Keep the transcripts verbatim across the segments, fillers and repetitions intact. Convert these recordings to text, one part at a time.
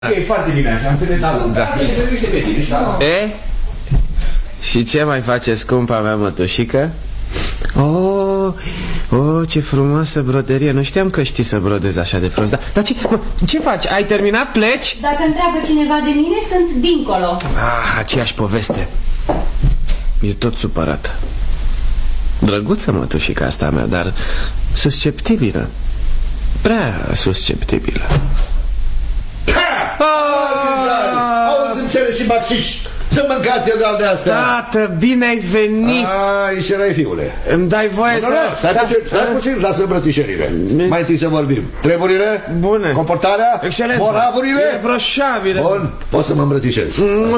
E foarte bine așa, am înțeles. Da. E? Și ce mai face scumpa mea mătușică? Oh, oh, ce frumoasă broderie. Nu știam că știi să brodezi așa de frumos. Dar, dar ce, mă, ce faci? Ai terminat? Pleci? Dacă întreabă cineva de mine, sunt dincolo. Ah, aceeași poveste. E tot supărată. Drăguță mătușica asta mea, dar susceptibilă. Prea susceptibilă. Auzi, îmi cere și bacșiș. Să mâncați eu de-al de astea. Tată, bine ai venit. Ai, și erai, fiule. Îmi dai voie nu, să... Nu, stai, da, puțin, stai da. puțin, lasă îmbrățișările. Mai întâi să vorbim. Treburile? Bune. Comportarea? Excelent. Moravurile? Reproșabile. Bun, poți să mă îmbrățișezi.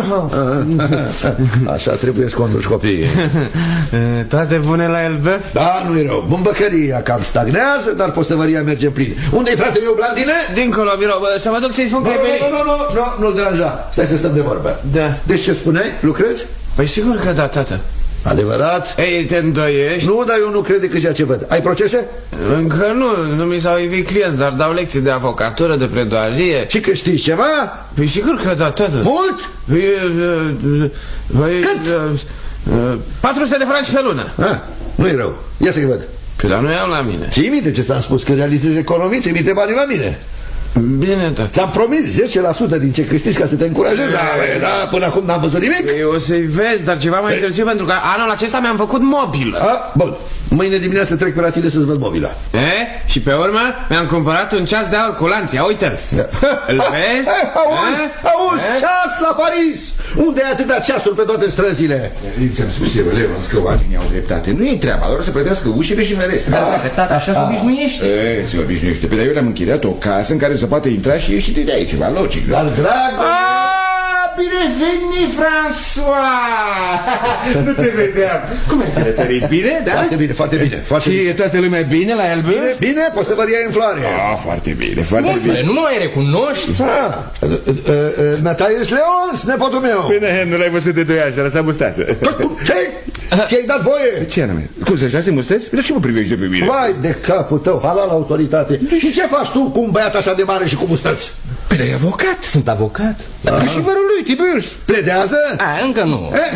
Așa trebuie să conduci copiii. Toate bune la Elbeuf? Da, nu-i rău. Bumbăcăria cam stagnează, dar postăvăria merge plin. Unde-i frate meu, Blandine? Dincolo, birou. Să mă duc să-i spun că ai venit. Nu, nu, nu, nu, nu-l deranja. Stai să stăm de vorbă. Da. Deci ce spuneai? Lucrezi? Păi sigur că da, tată. Adevărat? Ei, te îndoiești? Nu, dar eu nu cred decât ceea ce văd. Ai procese? Încă nu, nu mi s-au invit clienți, dar dau lecții de avocatură, de pledoarie. Și câștigi ceva? Păi sigur că da, tată. Mult? Păi, cât? patru sute de franci pe lună. Ah, nu-i rău, ia să-i văd. Păi dar nu iau la mine. Ții minte ce ți-am spus, că realizezi economii, trimite banii la mine. Bine, tată. Ți-am promis zece la sută din ce câștigi ca să te încurajezi. Da, da, până acum n-am văzut nimic. Eu o să-i vezi, dar ceva mai târziu, pentru că anul acesta mi-am făcut mobilă. Ah, bun, mâine dimineață trec pe la tine să-ți văd mobila. E? Și pe urmă mi-am cumpărat un ceas de aur cu lanț. Ia uite-l. Da. Îl vezi? Auzi, auzi, ceas la Paris. Unde ai atâta ceasuri pe toate străzile? Ți-am spus eu, Leon, că oamenii au dreptate. Nu e treaba lor să plătească ușile și ferestre. Tata, așa se obișnuiește. E, se obișnuiește. Pe de eu le-am închiriat o casă în care să poată intra și ieși de aici, ceva logic. Dar, dragă... Bine venit, François! Nu te vedeam. Cum ai călătorit? Bine, da? Foarte bine, foarte bine. Foarte și bine. e toată lumea bine la Elbeuf? Bine, bine, postăvăria e în floare. Ah, foarte bine, foarte Bine, bine. nu mă mai recunoști? Ah, Matthijs Leons, nepotul meu. Bine, nu l-ai văzut de doi ani și a lăsat mustață. Ce? Ce-ai dat voie? Ce anume? Cum să-și lase mustați? De ce mă privești de pe mine? Vai de capul tău, halal autoritate. Și ce faci tu cu un băiat așa de mare și cu mustăți? Păi, e avocat. Sunt avocat. Dar și vărul lui, Tiburce. Pledează? A, încă nu. Eh?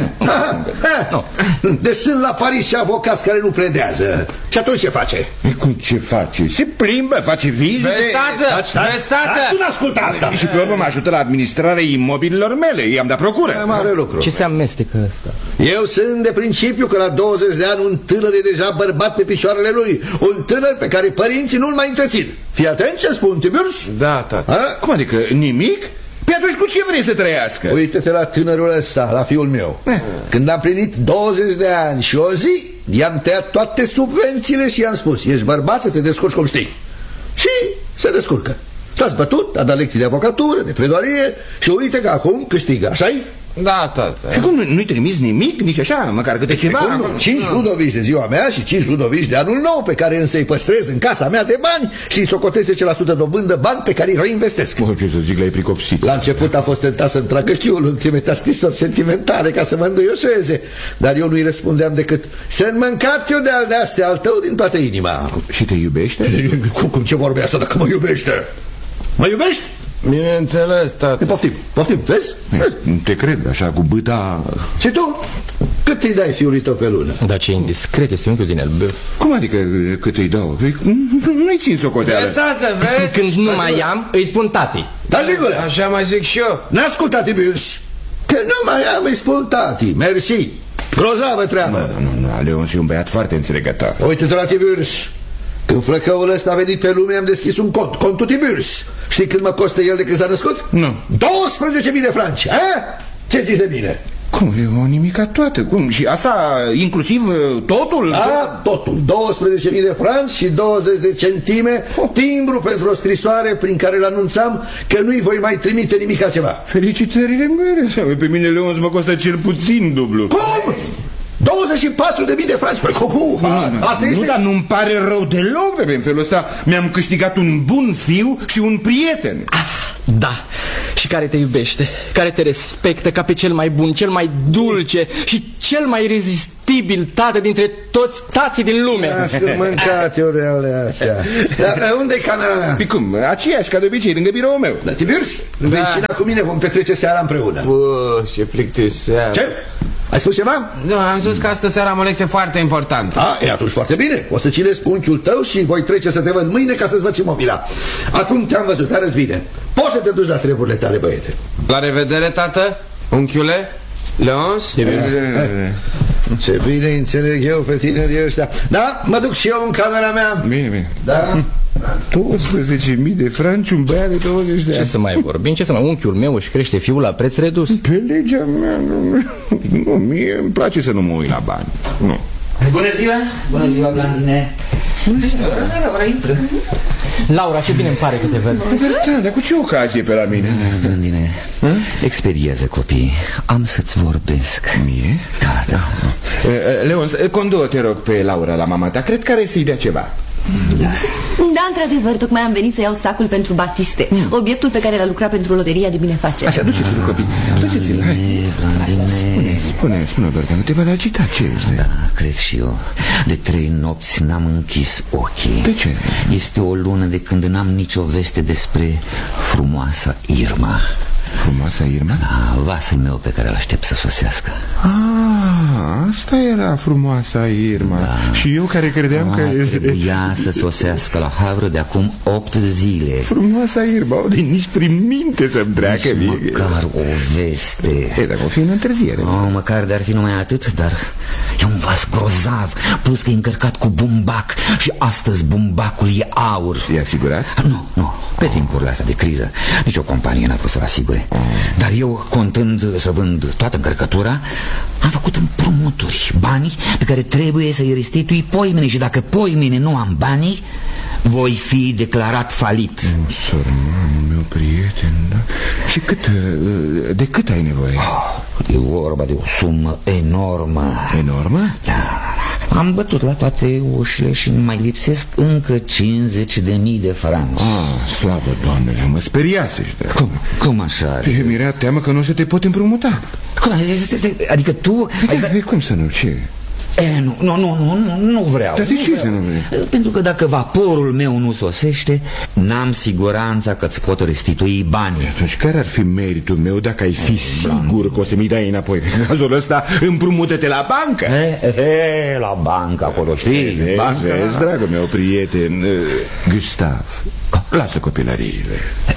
Nu. Deci sunt la Paris și avocați care nu pledează. Și atunci ce face? E, cum ce face? Se plimbă, face vizite. Vezi, tată, vezi, tată. Tu n-ascultă asta. Și pe urmă mă ajută la administrarea imobililor mele. I-am dat procură. E mare lucru. Ce se amestecă ăsta? Eu sunt de principiu că la douăzeci de ani un tânăr e deja bărbat pe picioarele lui. Un tânăr pe care părinții nu-l mai întrețin. Fii atent ce spun, Tiburce. Da, tată. A? Cum adică nimic? Pe atunci cu ce vrei să trăiască? Uite-te la tânărul ăsta, la fiul meu. Când am plinit douăzeci de ani și o zi, i-am tăiat toate subvențiile și i-am spus: ești bărbat, să te descurci cum știi. Și se descurcă. S-a zbătut, a dat lecții de avocatură, de pledoarie și uite că acum câștigă, așa-i? Da, tată. Și cum nu-i trimis nimic, nici așa, măcar câte ceva? Cum nu? Cinci ludovici de ziua mea și cinci ludovici de anul nou, pe care însă îi păstrez în casa mea de bani și îi socotez zece la sută dobândă, bani pe care îi reinvestesc. Mă, ce să zic, l-ai pricopsit. La început a fost tentat să-mi tragă chiul, îmi trimitea scrisori sentimentale ca să mă înduioșeze, dar eu nu-i răspundeam decât: să-mi mâncat eu de-al de-astea al tău din toată inima. Și te iubește? Cum, cum ce vorbe asta dacă mă iubește? Mă iubești? Bineînțeles, tată. Poftim, poftim, vezi? Nu te cred, așa, cu bâta... Și tu? Cât îi dai fiului tău pe lună? Dar ce indiscret este unchiul din Elbeuf. Cum adică cât îi dau? Nu-i țin socoteală. Vezi, tată, vezi? Când nu mai am, îi spun tati. Da, sigur. Așa mai zic și eu. N-asculta, Tiburce, că nu mai am, îi spun tati. Mersi. Grozavă treabă. Nu, nu, nu, Leon și un băiat foarte înțelegător. Uite-te la Tiburce. Când flăcăul ăsta a venit pe lume, am deschis un cont, contul Tiburce. Știi cât mă costă el de când s-a născut? Nu. douăsprezece mii de franci, a? Ce zici de mine? Cum? E o nimica toată. Cum? Și asta inclusiv totul? A, totul. douăsprezece mii de franci și douăzeci de centime, oh. Timbru pentru o scrisoare prin care îl anunțam că nu-i voi mai trimite nimic altceva. Felicitările mele. Pe mine, Leon, mă costă cel puțin dublu. Cum? douăzeci și patru de mii de franci. Păi, cu, asta este... Nu, dar nu-mi pare rău deloc. De în felul ăsta mi-am câștigat un bun fiu și un prieten. Ah, da. Și care te iubește, care te respectă ca pe cel mai bun, cel mai dulce și cel mai rezistent indiscutibil tată dintre toți tații din lume. Să mâncați oreale astea. Dar unde-i camera mea? Păi cum? Aceeași ca de obicei, lângă biroul meu. Da, Tiberius? Da. Vei cina cu mine, vom petrece seara împreună. Bă, ce plictiseală. Ce? Ai spus ceva? Nu, am spus că astă seara am o lecție foarte importantă. A, e atunci foarte bine. O să cinezi cu unchiul tău și voi trece să te văd mâine ca să-ți văd și mobila. Acum te-am văzut, arăți bine. Poți să te duci la treburile tale, băiete. La revedere, tată, unchiule, Leons. Ce bine înțeleg eu pe tinerii ăștia. Da, mă duc și eu în camera mea. Bine, bine. Da. douăsprezece mii de franci, un băiat de douăzeci de ani. Ce să mai vorbim? Ce să mai... Unchiul meu își crește fiul la preț redus. Pe legea mea, nu, nu, mie îmi place să nu mă uit la bani. Nu. Bună ziua! Bună ziua, Blandine! Bună ziua! Laura, intră! Laura, ce bine îmi pare că te văd. Da, dar cu ce ocazie pe la mine? Blandine, expediază copii. Am să-ți vorbesc. Mie? Da, da. Leon, conduă, te rog, pe Laura la mama ta. Cred că are să-i dea ceva. Da, da, într-adevăr, tocmai am venit să iau sacul pentru Batiste, mm. obiectul pe care l-a lucrat pentru loteria de binefacere. Așa, duceți-l, copii, duceți-l, hai. Spune, spune, spune, Berta, nu te va agita, ce ești? Da, cred și eu. De trei nopți n-am închis ochii. De ce? Este o lună de când n-am nicio veste despre frumoasa Irma. Frumoasa Irma? Da, vasul meu pe care l-aștept să sosească. Ah, asta era frumoasa Irma. Da. Și eu care credeam A, că... trebuia să sosească la Havre de acum opt zile. Frumoasa Irma, de nici prin minte să-mi treacă. Nici măcar o veste. E, dacă o fi în întârziere. Oh, măcar de-ar fi numai atât, dar e un vas grozav, plus că e încărcat cu bumbac și astăzi bumbacul e aur. E asigurat? Nu, nu, pe timpurile astea de criză nici o companie n-a vrut să-l asigure. Dar eu, contând să vând toată încărcătura, am făcut împrumuturi, bani pe care trebuie să-i restitui poimine. Și dacă poimine nu am banii, voi fi declarat falit. Sărmanul meu prieten, da? Și cât, de cât ai nevoie? Oh, e vorba de o sumă enormă. Enormă? Da. Am bătut la toate ușile și mai lipsesc încă cincizeci de mii de franci. Ah, slavă, Doamnele, mă speriase. Cum, cum așa? Mi-era teamă că nu o să te pot împrumuta. Cum, adică tu... Adică... Da, cum să nu, ce? E, nu, nu, nu, nu, nu vreau. Dar de ce să nu vrei? Pentru că dacă vaporul meu nu sosește, n-am siguranța că îți pot restitui banii. Atunci care ar fi meritul meu dacă ai fi sigur că o să mi dai înapoi? În cazul ăsta, împrumută-te la bancă. E, e, la bancă acolo, știi? Vezi, banca... vezi, dragul meu prieten, Gustav, lasă copilăriile.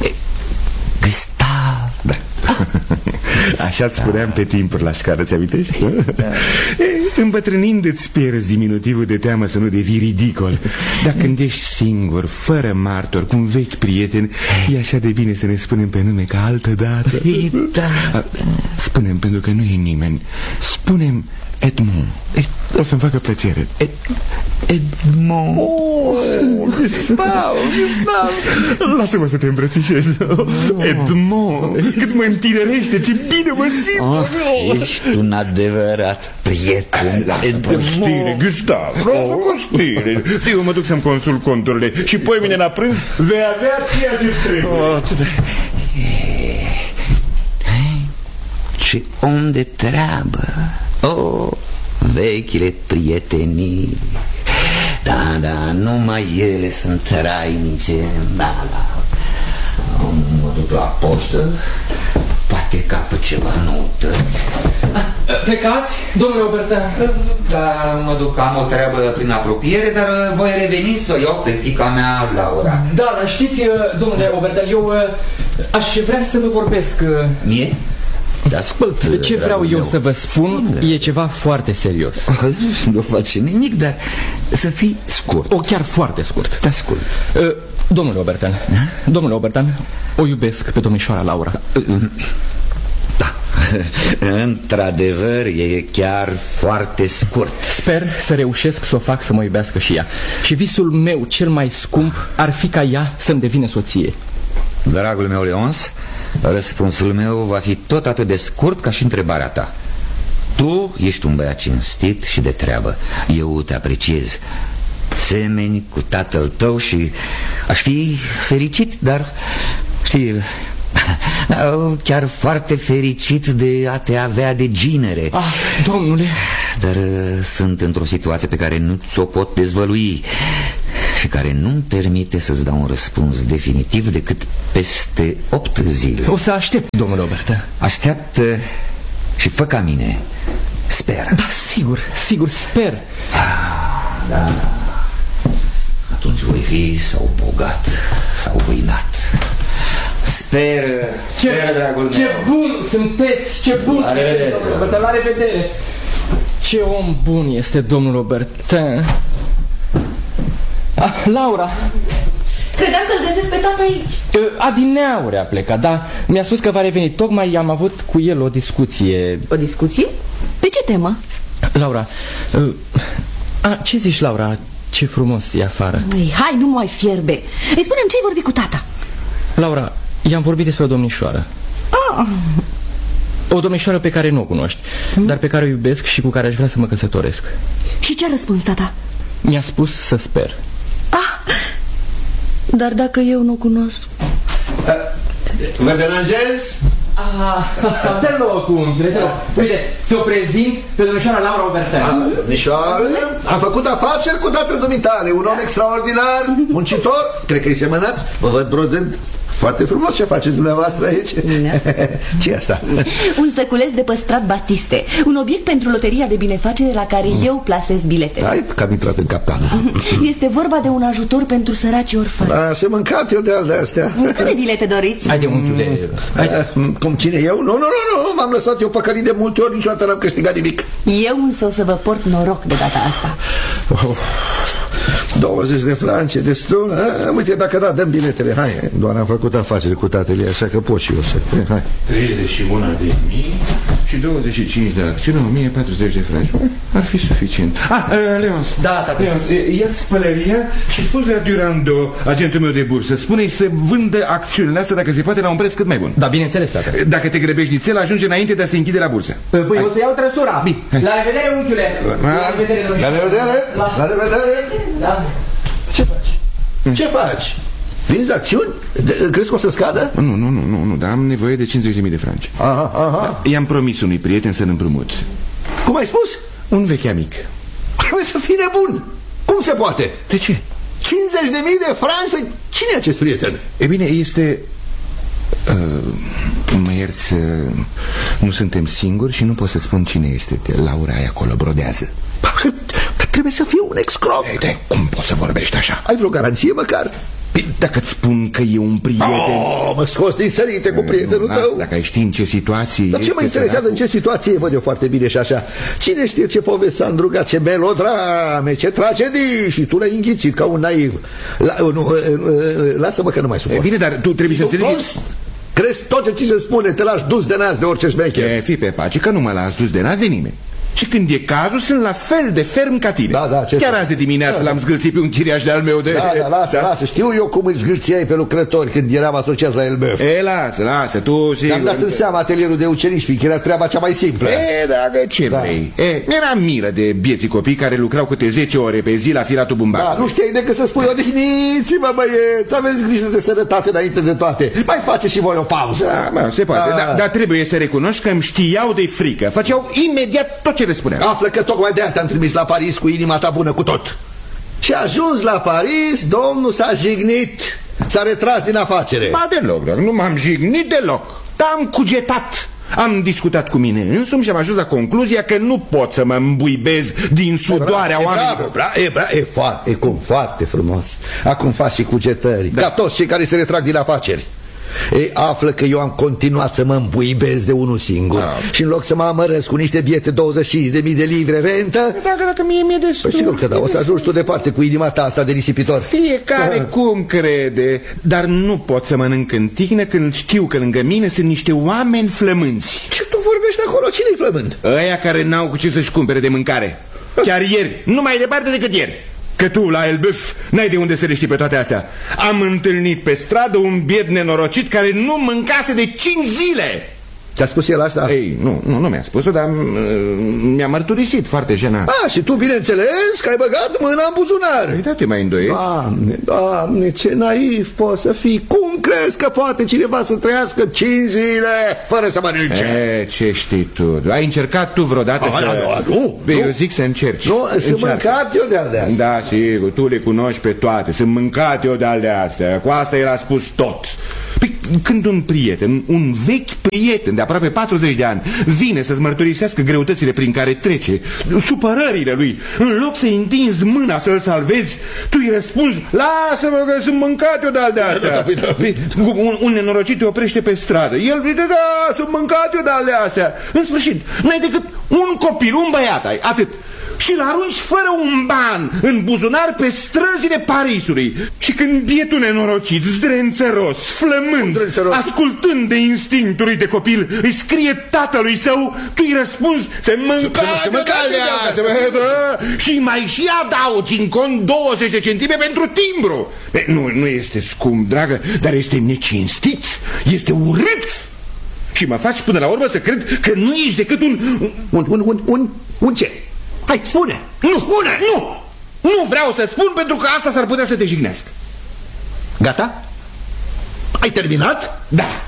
Gustav. Da. Așa-ți spuneam pe timpuri la școală, ți-amintești? Da. Îmbătrânind îți pierzi diminutivul de teamă să nu devii ridicol. Dar când ești singur, fără martor, cu un vechi prieten, e așa de bine să ne spunem pe nume ca altă dată. Da. Spune-mi, pentru că nu e nimeni, spune-mi Edmond. O să-mi facă plăcere. Ed... Edmond. Oh, Gustav, Gustav. Lasă-mă să te îmbrățișez. Edmond, cât mă întinerește, ce bine mă simt. Oh, ești un adevărat prieten. Edmond. Gustav, lasă constire. Eu mă duc să-mi consult conturile și poi mine la prânz vei avea ceea ce trebuie. Ce om de treabă. Oh, vechile prietenii. Da, da, numai ele sunt trainice. Da, da. Mă duc la poștă, poate capă ceva noutăți. Plecați, domnule Obertan? Da, mă duc, am o treabă prin apropiere, dar voi reveni să o iau pe fiica mea, Laura. Da, dar știți, domnule Obertan, eu aș vrea să vă vorbesc. Mie? Te ascult. Ce vreau eu meu. să vă spun e ceva foarte serios. Nu face nimic, dar să fii scurt. O chiar foarte scurt. Te ascult. uh, Domnule Obertan, da? Domnule Obertan, o iubesc pe domnișoara Laura. Da. Într-adevăr, e chiar foarte scurt. Sper să reușesc să o fac să mă iubească și ea. Și visul meu cel mai scump ar fi ca ea să-mi devină soție. Dragul meu Leons, răspunsul meu va fi tot atât de scurt ca și întrebarea ta. Tu ești un băiat cinstit și de treabă. Eu te apreciez. Semeni cu tatăl tău și aș fi fericit, dar știi, chiar foarte fericit de a te avea de ginere. Ah, domnule. dar uh, sunt într-o situație pe care nu ți-o pot dezvălui și care nu-mi permite să-ți dau un răspuns definitiv decât peste opt zile. O să aștept, domnul Robert. Așteaptă și fă ca mine. Sper. Da, sigur, sigur, sper. Da. Atunci voi fi sau bogat sau ruinat. Sper, ce, sper, dragul ce meu. Ce bun sunteți, ce bun La revedere, domnul Robert, la revedere. Ce om bun este domnul Robertin. Ah, Laura. Credeam că îl găsesc pe tata aici. Adineauri a plecat, da. Mi-a spus că va reveni. Tocmai am avut cu el o discuție. O discuție? Pe ce temă? Laura, a, ce zici, Laura? Ce frumos e afară. Ei, hai, nu mai fierbe. Îi spunem ce-ai vorbit cu tata. Laura, i-am vorbit despre o domnișoară. Ah. O domnișoară pe care nu o cunoști, hmm? dar pe care o iubesc și cu care aș vrea să mă căsătoresc. Și ce a răspuns tata? Mi-a spus să sper. Ah, dar dacă eu nu cunosc? Vă deranjez? Ah, te rog, unchiule, te rog. Uite, ți-o prezint pe domnișoara Laura Robertin. Domnișoară, am făcut afaceri cu tatăl dumitale. Un om extraordinar, muncitor. Cred că-i semănați. Vă văd brodând. Foarte frumos ce faceți dumneavoastră aici. Ce-i asta? Un săculeț de păstrat batiste. Un obiect pentru loteria de binefacere la care mm. eu plasez bilete. Hai că am intrat în capcană. Este vorba de un ajutor pentru săracii orfani. Da, se mâncat eu de al de astea. Câte bilete doriți? Haide, unchiule. Cum cine eu? Nu, nu, nu, nu. M-am lăsat eu păcălit de multe ori. Niciodată n-am câștigat nimic. Eu însă o să vă port noroc de data asta. Oh. douăzeci de franci, destul. A, uite, dacă da, dăm biletele. Hai, doar am făcut afaceri cu tatăl, așa că pot și eu să... Hai. treizeci și unu de mii și douăzeci și cinci de acțiuni, o mie patruzeci de franci. Ar fi suficient. Ah, Leons. Da, tata. Leons, ia-ți pălăria și fugi la Durando, agentul meu de bursă. Spune-i să vândă acțiunile astea, dacă se poate, la un preț cât mai bun. Da, bineînțeles, tata. Dacă te grăbești nițel, ajunge înainte de a se închide la bursă. Păi, o să iau trăsura. Bine. La revedere, unchiule. La revedere, La revedere. La revedere. Da. Ce faci? Mm. Ce faci? Vinzi acțiuni? Crezi că o să scadă? Nu, nu, nu, nu, nu, dar am nevoie de cincizeci de mii de franci. Aha, aha. I-am promis unui prieten să-l împrumut. Cum ai spus? Un vechi amic. Trebuie să fii nebun. Cum se poate? De ce? cincizeci de mii de franci? Cine e acest prieten? E bine, este... Uh, mă ierți, uh, nu suntem singuri și nu pot să spun cine este. Laura e acolo, brodează. Trebuie să fie un excrop. Ei, de, cum poți să vorbești așa? Ai vreo garanție măcar? Dacă-ți spun că e un prieten... Oh, mă scoți din sărite cu prietenul nu, tău. Dacă ai ști în ce situație... Dar ce mă interesează în ce situație? Văd eu foarte bine și așa. Cine știe ce povesti s-a îndrugat, ce melodrame, ce tragedii. Și tu le-ai înghițit ca un naiv. La, nu, lasă-mă că nu mai suport. E bine, dar tu trebuie să înțelegi... Crezi tot ce ți se spune, te lași dus de nas de orice șmecher. E, fii pe pace că nu mă las dus de nas de nimeni. Și când e cazul, sunt la fel de ferm ca tine. Da, da, ce chiar azi de dimineață da, l-am zgâlțit pe un chiriaș de-al meu de... Da, da, lasă, da? lasă, știu eu cum îi zgâlțiai pe lucrători când eram asociați la Elbeuf. E, lasă, lasă, tu sigur... Ți-am dat în seama atelierul de ucenici, fiindcă era treaba cea mai simplă. E, dacă ce da. vrei. E, era milă de bieții copii care lucrau câte zece ore pe zi la filatul bumbacului. Da, nu știai decât să spui, odihniți-mă, băieți, aveți grijă de sănătate înainte de toate. Mai faceți și voi o pauză. Da, mă, se poate, da. Dar da, trebuie să recunoști că îmi știau de frică. Făceau imediat tot ce le spuneam. Află că tocmai de-aia te-am trimis la Paris cu inima ta bună cu tot. Și ajuns la Paris, domnul s-a jignit, s-a retras din afacere. Ba deloc, nu m-am jignit deloc, dar am cugetat. Am discutat cu mine însumi și am ajuns la concluzia că nu pot să mă îmbuibez din sudoarea e oamenilor. Bravo, bravo, e, bravo, e, foarte, e cum, foarte frumos. Acum faci și cugetări, da. Ca toți cei care se retrag din afaceri. Ei, află că eu am continuat să mă îmbuibez de unul singur da. Și în loc să mă amărăsc cu niște biete douăzeci și cinci de mii de livre rentă. Dacă, dacă mie mi-e destul. Păi sigur că da, o să ajungi tu departe cu inima ta asta de risipitor. Fiecare da. cum crede. Dar nu pot să mănânc în tihnă când știu că lângă mine sunt niște oameni flămânzi. Ce tu vorbești acolo? Cine-i flămând? Ăia care n-au cu ce să-și cumpere de mâncare. Chiar ieri, nu mai departe decât ieri. Că tu, la Elbeuf, n-ai de unde să le știi pe toate astea. Am întâlnit pe stradă un biet nenorocit care nu mâncase de cinci zile. Ți-a spus el asta? Ei, nu, nu, nu mi-a spus-o, dar mi-a mărturisit foarte jenat. A, și tu bineînțeles că ai băgat mâna în buzunar. Păi da, te mai îndoiești? Doamne, doamne, ce naiv poți să fii. Cum crezi că poate cineva să trăiască cinci zile fără să mănânce? E, ce știi tu? Ai încercat tu vreodată A, să... Nu, nu, Băi, nu. eu zic să încerci. Nu, sunt mâncat eu de-al de astea. Da, sigur, tu le cunoști pe toate. Sunt mâncat eu de-al de astea. Cu asta el a spus tot. Păi, când un prieten, un vechi prieten de aproape patruzeci de ani vine să-ți mărturisească greutățile prin care trece, supărările lui, în loc să-i întinzi mâna să-l salvezi, tu îi răspunzi: lasă-mă că sunt mâncat eu de-al de astea. un, un nenorocit te oprește pe stradă. El zice: da, sunt mâncat eu de-al de astea. În sfârșit, n-ai decât un copil, un băiat ai, atât. Și îl arunci fără un ban în buzunar pe străzile Parisului. Și când bietul nenorocit, zdrențăros, flămând, zdrențăros, ascultând de instinctul lui de copil, îi scrie tatălui său, tu îi răspunzi: se mânca, se mânca și mai și adaugi în cont douăzeci de centime pentru timbru. Nu, nu este scump, dragă, dar este necinstit, este urât. Și mă faci până la urmă să cred că nu ești decât un... Un, un, un, un, un ce? Hai, spune! Nu, spune! Nu! Nu vreau să spun pentru că asta s-ar putea să te jignească. Gata? Ai terminat? Da.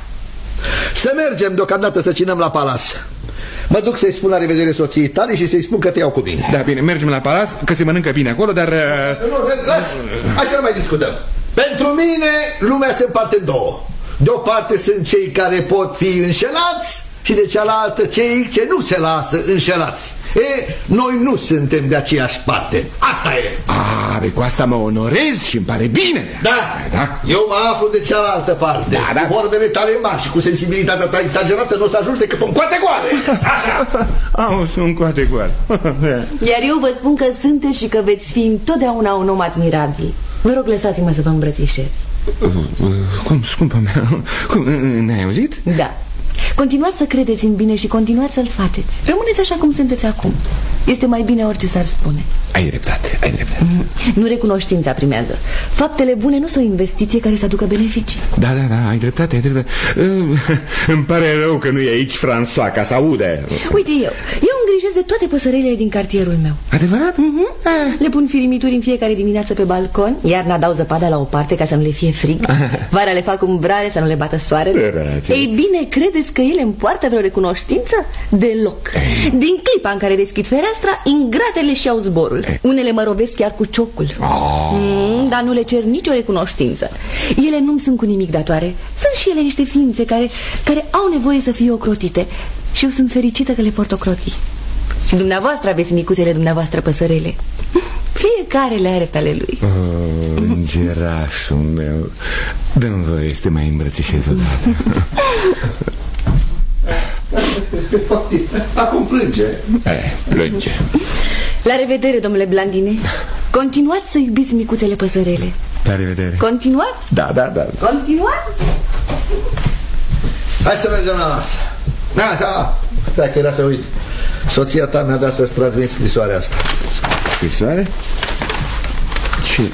Să mergem deocamdată să cinăm la palas. Mă duc să-i spun la revedere soției tale și să-i spun că te iau cu mine. Da, bine, mergem la palas, că se mănâncă bine acolo, dar... Nu, nu, las! Hai să nu mai discutăm. Pentru mine, lumea se împarte în două. De o parte sunt cei care pot fi înșelați și de cealaltă cei ce nu se lasă înșelați. E, noi nu suntem de aceeași parte. Asta e. A, be, cu asta mă onorez și îmi pare bine. Da, da. Eu mă aflu de cealaltă parte. Da, da. Cu vorbele tale mari și cu sensibilitatea ta exagerată nu o să ajungi decât un coate goale. Așa. Au, sunt coate goale. Iar eu vă spun că sunteți și că veți fi întotdeauna un om admirabil. Vă rog, lăsați-mă să vă îmbrățișez. Cum, scumpa mea? Cum, ne-ai auzit? Da. Continuați să credeți în bine și continuați să-l faceți. Rămâneți așa cum sunteți acum. Este mai bine orice s-ar spune. Ai dreptate, ai dreptate. Nu recunoștința primează. Faptele bune nu sunt o investiție care să aducă beneficii. Da, da, da, ai dreptate, ai dreptate. Îmi pare rău că nu e aici François ca să aude. Uite, eu Eu îngrijesc de toate păsărelile din cartierul meu. Adevărat? Uh-huh. Le pun firimituri în fiecare dimineață pe balcon. Iarna dau zăpada la o parte ca să nu le fie frig. Vara le fac umbrare să nu le bată soarele. Ei bine, credeți că ele îmi poartă vreo recunoștință? Deloc. Din clipa în care deschid fereastra, ingratele și-au zborul. Unele mă robesc chiar cu ciocul. oh. mm, Dar nu le cer nicio recunoștință. Ele nu-mi sunt cu nimic datoare. Sunt și ele niște ființe care, care au nevoie să fie ocrotite. Și eu sunt fericită că le pot ocroti. Și dumneavoastră aveți micuțele dumneavoastră păsărele. Fiecare le are pe ale lui. Oh, îngerașul meu, dă-mi voie să te mai îmbrățișez odată. Acum plânge. Eh, plânge. La revedere, domnule Blandine. Continuați să iubiți micuțele păsărele. La revedere. Continuați? Da, da, da. Continuați? Hai să mergem la masă. Da, da. Stai că era să uit. Soția ta mi-a dat să-ți transmit scrisoarea asta. Scrisoare? Ce?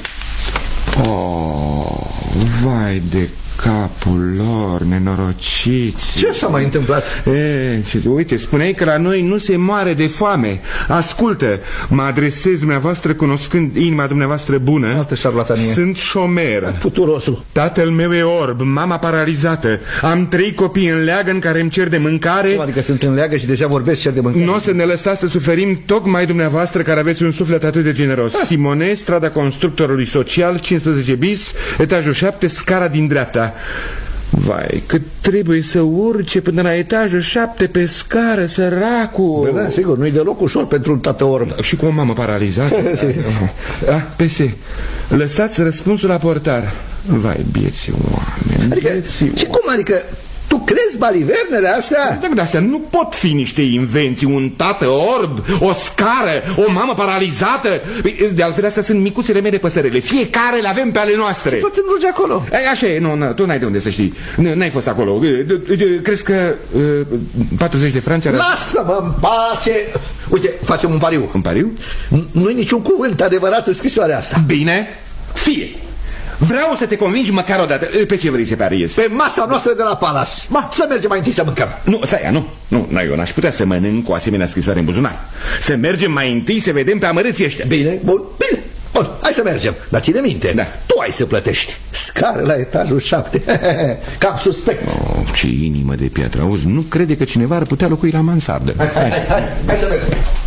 Oh, vai de capul lor, nenorociți. Ce s-a mai întâmplat? E, uite, spuneai că la noi nu se moare de foame. Ascultă, mă adresez dumneavoastră cunoscând inima dumneavoastră bună. Altă șarlatanie. Sunt șomer. Puturosul. Tatăl meu e orb, mama paralizată. Am trei copii în leagăn care îmi cer de mâncare. Cum adică sunt în leagă și deja vorbesc cer de mâncare? Nu o să ne lăsați să suferim tocmai dumneavoastră care aveți un suflet atât de generos. Ah. Simone, strada Constructorului Social, cincisprezece bis, etajul șapte, scara din dreapta. Vai, cât trebuie să urce până la etajul șapte pe scară, săracul. Da, da, sigur, nu-i deloc ușor pentru un tată orb. Și cu o mamă paralizată. Ah, P S, lăsați răspunsul la portar. Vai, bieții oameni, adică, bieții ce cum adică? Tu crezi balivernele astea? Da, astea nu pot fi niște invenții. Un tată orb, o scară, o mamă paralizată. De altfel, astea sunt micuțele mele păsărele. Fiecare le avem pe ale noastre. Tot îndrugi acolo. Așa e, nu, nu, tu n-ai de unde să știi. N-ai fost acolo. Crezi că uh, patruzeci de franci ar... Lasă-mă în pace. Uite, facem un pariu. Un pariu? Nu-i niciun cuvânt adevărat în scrisoarea asta. Bine, fie. Vreau să te convingi măcar o dată. Pe ce vrei să pariezi? Pe masa noastră de la Palas. Ma, să mergem mai întâi să mâncăm. Nu, stai, nu, nu, nu, eu n-aș putea să mănânc cu o asemenea scrisoare în buzunar. Să mergem mai întâi să vedem pe amărâții ăștia. Bine, bun, bine. Bun, hai să mergem, dar ține minte, da. Tu ai să plătești. Scară la etajul șapte. Cam suspect. Oh, ce inimă de piatră, auzi, nu crede că cineva ar putea locui la mansardă. Hai, hai, hai, hai, hai să mergem.